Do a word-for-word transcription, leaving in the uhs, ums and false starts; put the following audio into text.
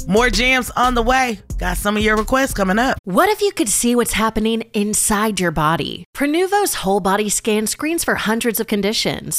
More jams on the way. Got some of your requests coming up. What if you could see what's happening inside your body? Prenuvo's whole body scan screens for hundreds of conditions,